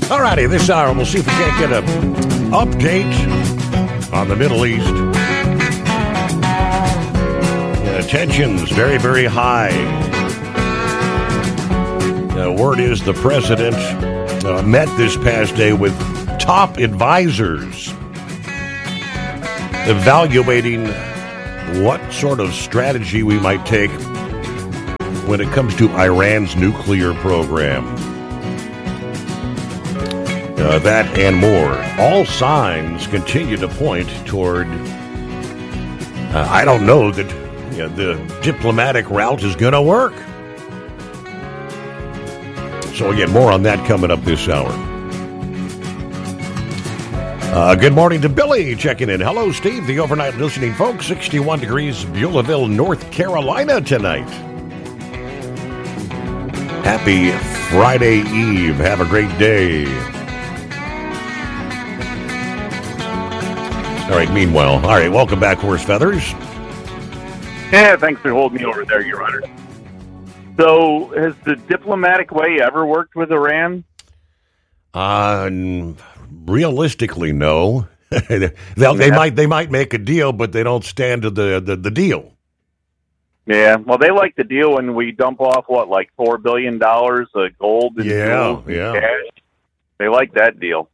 All righty, this hour we'll see if we can't get an update on the Middle East. Tensions very, very high. Word is the president met this past day with top advisors evaluating what sort of strategy we might take when it comes to Iran's nuclear program. That and more. All signs continue to point toward, I don't know that the diplomatic route is going to work. So again, more on that coming up this hour. Good morning to Billy checking in. Hello, Steve, the overnight listening folks. 61 degrees, Beulahville, North Carolina tonight. Happy Friday Eve. Have a great day. All right, meanwhile, welcome back, Horse Feathers. Yeah, thanks for holding me over there, Your Honor. So, has the diplomatic way ever worked with Iran? Realistically, no. They might make a deal, but they don't stand to the deal. Yeah, well, they like the deal when we dump off, like $4 billion of gold and cash. They like that deal.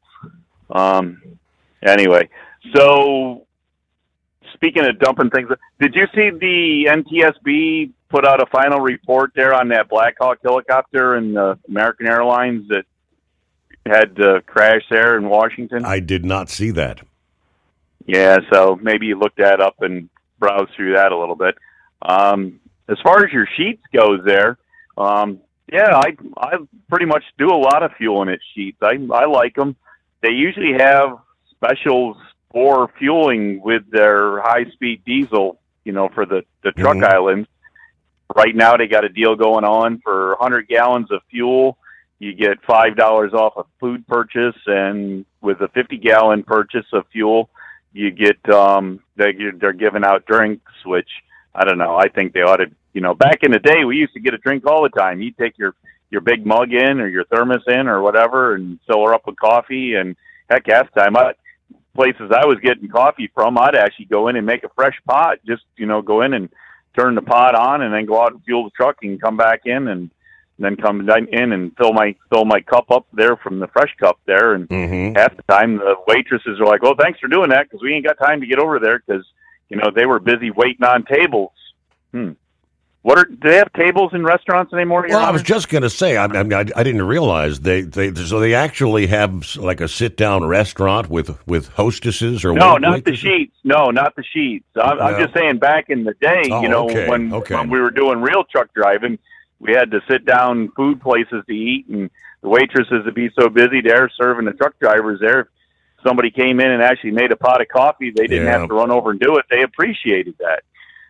Anyway, so speaking of dumping things, did you see the NTSB put out a final report there on that Black Hawk helicopter and American Airlines that had crashed there in Washington? I did not see that. Yeah, so maybe you look that up and browse through that a little bit. As far as your sheets goes there, I pretty much do a lot of fueling at sheets. I like them. They usually have specials for fueling with their high-speed diesel, for the truck islands. Right now they got a deal going on for 100 gallons of fuel. You get $5 off a food purchase, and with a 50-gallon purchase of fuel, you get they're giving out drinks, which I don't know. I think they ought to. Back in the day, we used to get a drink all the time. You'd take your big mug in or your thermos in or whatever, and fill her up with coffee. And heck, half the time, places I was getting coffee from, I'd actually go in and make a fresh pot. Just go in and turn the pot on, and then go out and fuel the truck and come back in and then come in and fill my cup up there from the fresh cup there. And half the time the waitresses are like, "Well, thanks for doing that, because we ain't got time to get over there," because they were busy waiting on tables. Do they have tables in restaurants anymore? Well, I was just going to say, I didn't realize they actually have like a sit down restaurant with hostesses or no, not the sheets. No, not the sheets. I'm just saying, back in the day, when we were doing real truck driving, we had to sit down food places to eat, and the waitresses would be so busy there serving the truck drivers there. If somebody came in and actually made a pot of coffee, they didn't have to run over and do it. They appreciated that.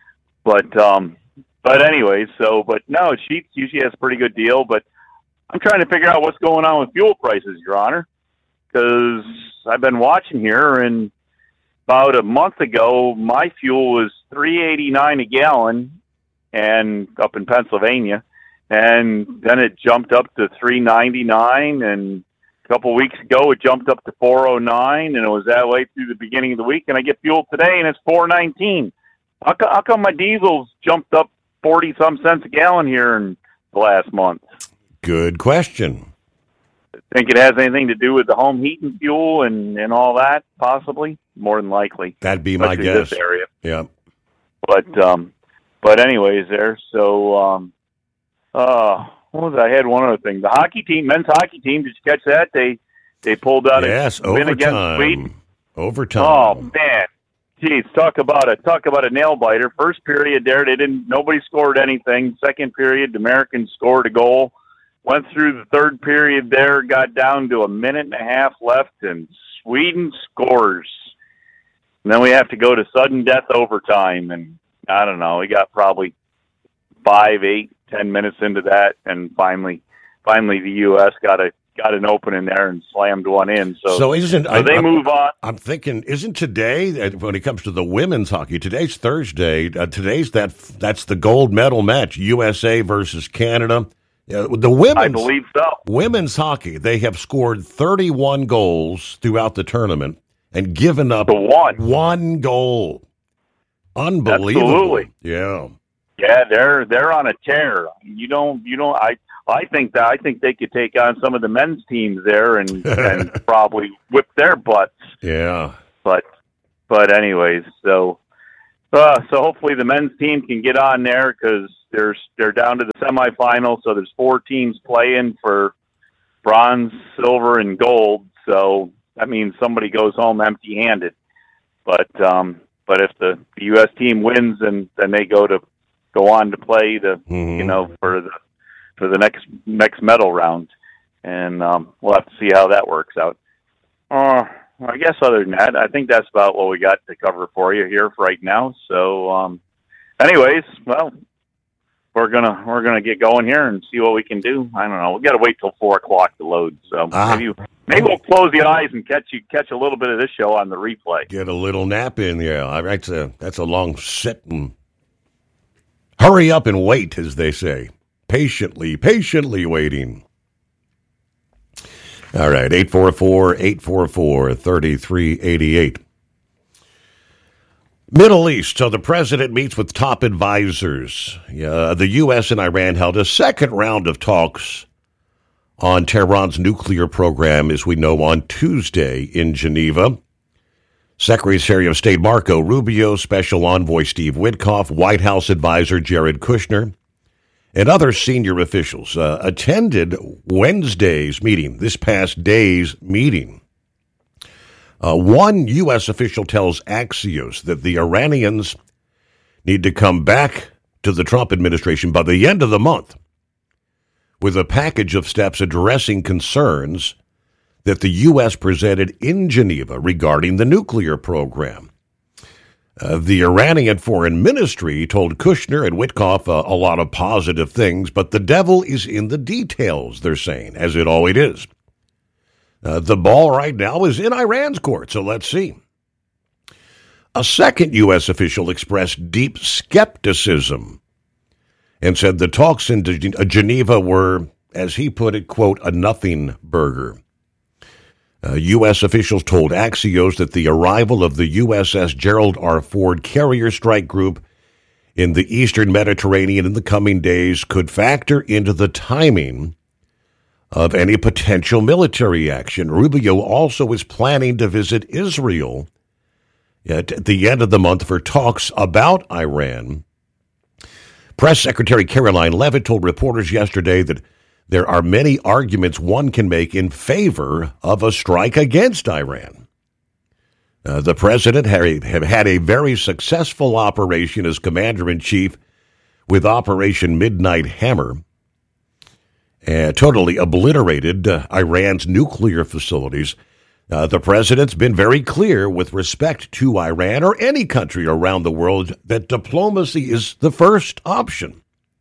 But anyway, but no, Sheetz usually has a pretty good deal. But I'm trying to figure out what's going on with fuel prices, Your Honor, because I've been watching here, and about a month ago, my fuel was $3.89 a gallon, and up in Pennsylvania, and then it jumped up to $3.99, and a couple of weeks ago it jumped up to $4.09, and it was that way through the beginning of the week. And I get fuel today, and it's $4.19. How come my diesel's jumped up 40-some cents a gallon here in the last month? Good question. Think it has anything to do with the home heating fuel and all that, possibly? More than likely. That'd be my guess. This area. Yeah. But anyways, there. So, what was I had one other thing. The hockey team, men's hockey team. Did you catch that? They pulled out a win against Sweden. Overtime. Oh man. Jeez, talk about a nail biter. First period there, nobody scored anything. Second period, the Americans scored a goal. Went through the third period there, got down to a minute and a half left, and Sweden scores. And then we have to go to sudden death overtime, and I don't know, we got probably 5, 8, 10 minutes into that, and finally the U.S. got an opening there and slammed one in. So they move on. I'm thinking, isn't today, when it comes to the women's hockey, today's Thursday, that's the gold medal match, USA versus Canada. Yeah, the women's, I believe so. Women's hockey, they have scored 31 goals throughout the tournament and given up one goal. Unbelievable. Absolutely. Yeah. Yeah, they're on a tear. I think they could take on some of the men's teams there and probably whip their butts. Yeah. But anyways, so hopefully the men's team can get on there because they're down to the semifinals. So there's 4 teams playing for bronze, silver, and gold. So that means somebody goes home empty-handed. But if the U.S. team wins, then they go on to play for the next medal round, and we'll have to see how that works out. I guess other than that, I think that's about what we got to cover for you here for right now. So, anyways, well, we're gonna get going here and see what we can do. I don't know. We got to wait till 4:00 to load. So maybe we'll close the eyes and catch a little bit of this show on the replay. Get a little nap in. Yeah, that's a long sit and hurry up and wait, as they say. Patiently waiting. All right, 844-844-3388. Middle East. So the president meets with top advisors. The U.S. and Iran held a second round of talks on Tehran's nuclear program, as we know, on Tuesday in Geneva. Secretary of State Marco Rubio, Special Envoy Steve Witkoff, White House advisor Jared Kushner, and other senior officials attended Wednesday's meeting, this past day's meeting. One U.S. official tells Axios that the Iranians need to come back to the Trump administration by the end of the month with a package of steps addressing concerns that the U.S. presented in Geneva regarding the nuclear program. The Iranian Foreign Ministry told Kushner and Witkoff a lot of positive things, but the devil is in the details, they're saying, as it always is. The ball right now is in Iran's court, so let's see. A second U.S. official expressed deep skepticism and said the talks in Geneva were, as he put it, quote, a nothing burger. U.S. officials told Axios that the arrival of the USS Gerald R. Ford carrier strike group in the eastern Mediterranean in the coming days could factor into the timing of any potential military action. Rubio also is planning to visit Israel at the end of the month for talks about Iran. Press Secretary Caroline Leavitt told reporters yesterday that there are many arguments one can make in favor of a strike against Iran. The president have had a very successful operation as commander-in-chief with Operation Midnight Hammer, totally obliterated Iran's nuclear facilities. The president's been very clear with respect to Iran or any country around the world that diplomacy is the first option.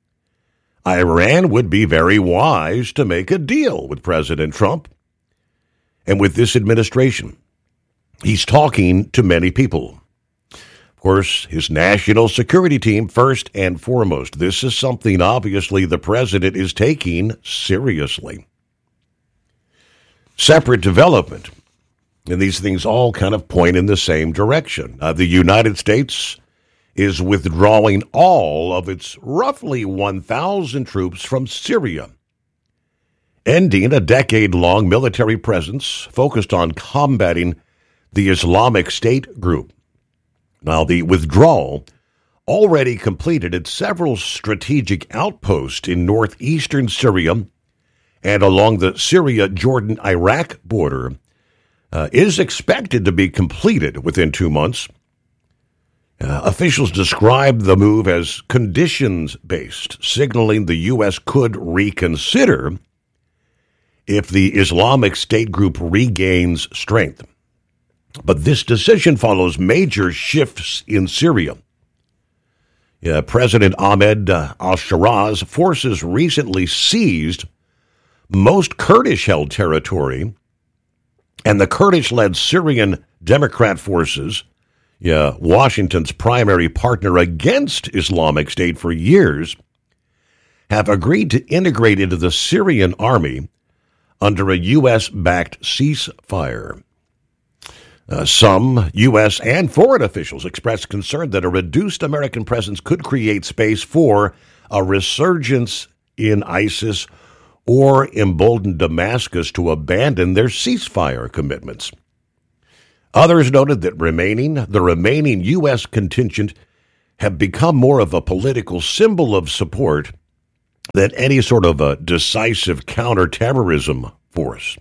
Iran would be very wise to make a deal with President Trump and with this administration. He's talking to many people. Of course, his national security team first and foremost. This is something obviously the president is taking seriously. Separate development, and these things all kind of point in the same direction. The United States is withdrawing all of its roughly 1,000 troops from Syria, ending a decade-long military presence focused on combating the Islamic State group. Now, the withdrawal already completed at several strategic outposts in northeastern Syria and along the Syria-Jordan-Iraq border is expected to be completed within 2 months. Officials described the move as conditions-based, signaling the U.S. could reconsider if the Islamic State group regains strength. But this decision follows major shifts in Syria. President Ahmed al-Sharaz forces recently seized most Kurdish-held territory, and the Kurdish-led Syrian Democrat forces, Washington's primary partner against Islamic State for years, have agreed to integrate into the Syrian army under a U.S.-backed ceasefire. Some U.S. and foreign officials expressed concern that a reduced American presence could create space for a resurgence in ISIS or embolden Damascus to abandon their ceasefire commitments. Others noted that the remaining U.S. contingent have become more of a political symbol of support than any sort of a decisive counterterrorism force.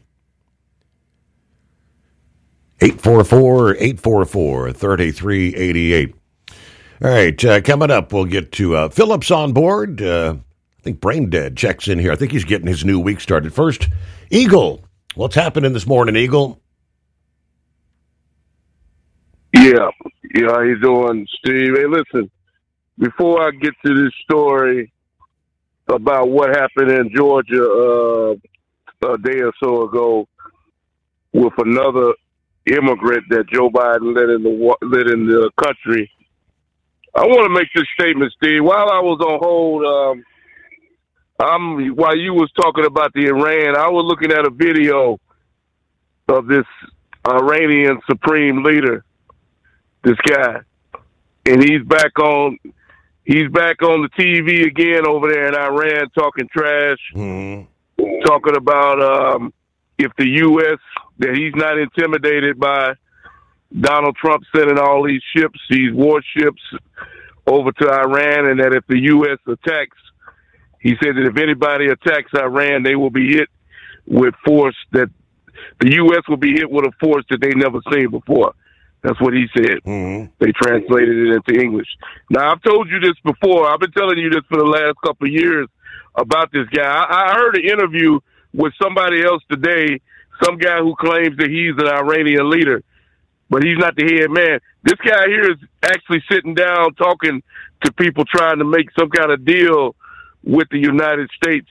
844-844-3388. All right, coming up, we'll get to Phillips on board. I think Brain Dead checks in here. I think he's getting his new week started. First, Eagle. What's happening this morning, Eagle? Yeah, how you doing, Steve? Hey, listen, before I get to this story about what happened in Georgia a day or so ago with another immigrant that Joe Biden let in the country, I want to make this statement, Steve. While I was on hold, while you was talking about the Iran, I was looking at a video of this Iranian supreme leader, this guy, and he's back on the TV again over there in Iran talking trash, talking about if the U.S., that he's not intimidated by Donald Trump sending all these ships, these warships over to Iran, and that if the U.S. attacks, he said that if anybody attacks Iran, they will be hit with force, that the U.S. will be hit with a force that they never seen before. That's what he said. They translated it into English. Now, I've told you this before. I've been telling you this for the last couple of years about this guy. I heard an interview with somebody else today, some guy who claims that he's an Iranian leader, but he's not the head man. This guy here is actually sitting down talking to people trying to make some kind of deal with the United States,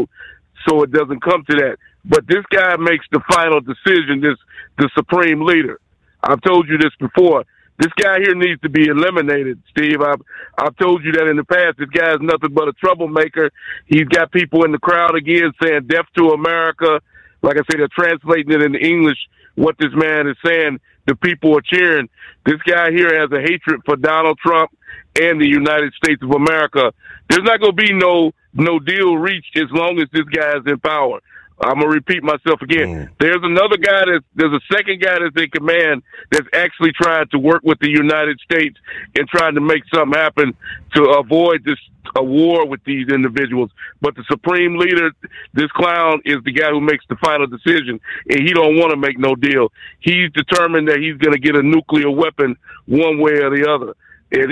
so it doesn't come to that. But this guy makes the final decision, the supreme leader. I've told you this before. This guy here needs to be eliminated, Steve. I've told you that in the past. This guy is nothing but a troublemaker. He's got people in the crowd again saying death to America. Like I said, they're translating it into English, what this man is saying. The people are cheering. This guy here has a hatred for Donald Trump and the United States of America. There's not going to be no deal reached as long as this guy is in power. I'm going to repeat myself again. There's another guy there's a second guy that's in command that's actually trying to work with the United States and trying to make something happen to avoid a war with these individuals. But the supreme leader, this clown, is the guy who makes the final decision, and he don't want to make no deal. He's determined that he's going to get a nuclear weapon one way or the other. And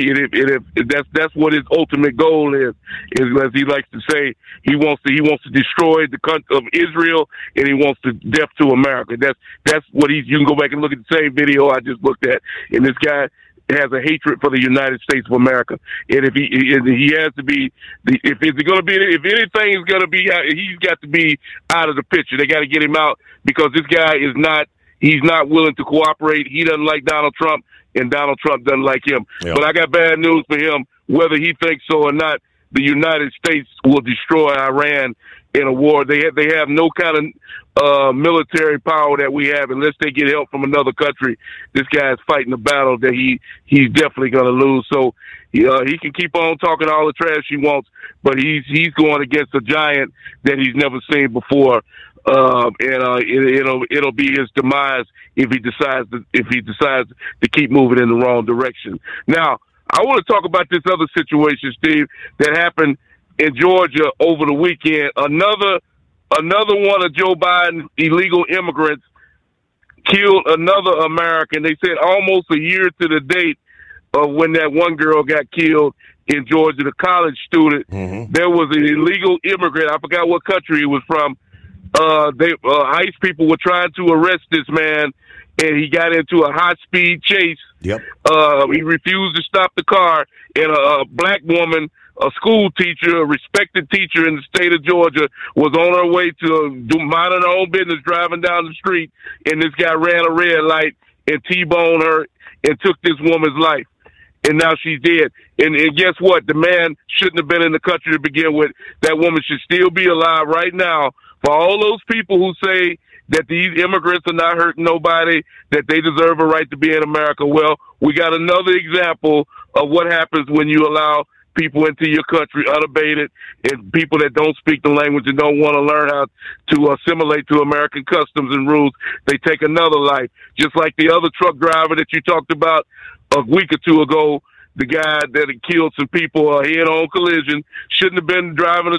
if that's what his ultimate goal is, as he likes to say, he wants to destroy the country of Israel, and he wants to death to America. That's what you can go back and look at the same video I just looked at, and this guy has a hatred for the United States of America. And if he has to be, if anything's going to be, he's got to be out of the picture. They got to get him out because this guy he's not willing to cooperate. He doesn't like Donald Trump, and Donald Trump doesn't like him. Yep. But I got bad news for him. Whether he thinks so or not, the United States will destroy Iran in a war. They have no kind of military power that we have unless they get help from another country. This guy is fighting a battle that he's definitely going to lose. So he can keep on talking all the trash he wants, but he's going against a giant that he's never seen before. It'll be his demise if he decides to keep moving in the wrong direction. Now, I want to talk about this other situation, Steve, that happened in Georgia over the weekend. Another one of Joe Biden's illegal immigrants killed another American. They said almost a year to the date of when that one girl got killed in Georgia, the college student. There was an illegal immigrant. I forgot what country he was from. ICE people were trying to arrest this man, and he got into a high-speed chase. Yep. He refused to stop the car, and a black woman, a school teacher, a respected teacher in the state of Georgia, was on her way to minding her own business, driving down the street, and this guy ran a red light and T-boned her and took this woman's life. and now she's dead. And guess what? The man shouldn't have been in the country to begin with. That woman should still be alive right now. For all those people who say that these immigrants are not hurting nobody, that they deserve a right to be in America, well, we got another example of what happens when you allow people into your country unabated, and people that don't speak the language and don't want to learn how to assimilate to American customs and rules. They take another life. Just like the other truck driver that you talked about a week or two ago, the guy that had killed some people, a head-on collision, shouldn't have been driving a